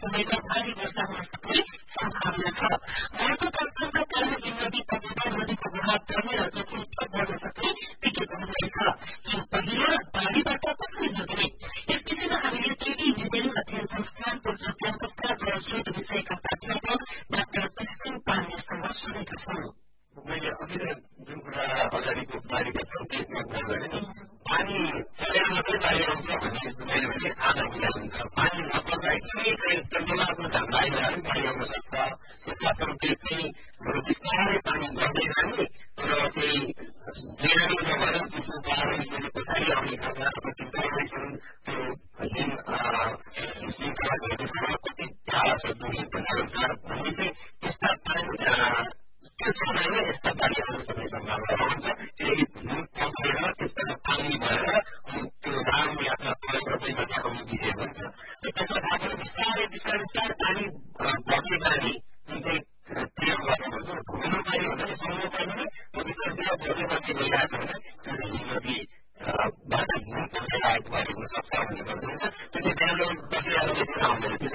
समयमा भारी वर्षा हुन सक्ने सम्भावना छ। अर्को तर्फबाट कालो हिम नदी कपुदर नदीको बहाव बढ्ने र जोखिम थप बढ्न सक्ने विज्ञ भन्नुभएको छ। हिम पहिरो र बाढीबाट कसरी जोगिने यस विषयमा हामीले केबी इन्जिनियरिङ अध्ययन संस्थान पोर्चुगल क्याम्पसका जलस्रोत विषयका प्राध्यापक डाक्टर कृष्ण पाण्डेसँग सोधेका छौं। मैले अघि नै जुन कुरा अगाडिको बाढीको सङ्केतमा कुरा गरेँ नि, पानी परेर मात्रै बाढी आउँछ भन्ने बुझेन भने आधा बुझाइ हुन्छ। पानी नपर्दा कहिले बेलाको घाम आइरहने पनि बाढी आउन सक्छ। त्यसका सङ्केत चाहिँ बिस्तारै पानी बढ्दै जाने तर चाहिँ बेलाले नभएर जुन बाह्र बजे पछाडि आउने खालका अथवा त्यो परिवेशन त्यो हिम श्रृङ्खला भेटेसँग कति टाढा छ दूरी भन्ने अनुसार भन्ने चाहिँ त्यस्ता पानी त्यो समयमा यस्ता बाढी आउन सक्ने सम्भावना रहन्छ। किनकि हिम पक्रेर त्यसबाट पानी भएर त्यो लामो यात्रा तय गर्दै माथि आउने विषय हुन्छ र त्यसमा थाहा पनि बिस्तारै पानी बढ्दै जाने जुन चाहिँ क्रिया गर्ने भन्छ धुलो पानी हुन्छ नि समूह पानी नै बिस्तारै बढ्दै बढ्दै गइरहेछ भने त्यो चाहिँ हिम नदीबाट हिम पक्रेर आएको बाढी हुन सक्छ भन्ने भन्छ। त्यो चाहिँ गाउँले बसिरहेर बेसी आउँदैन।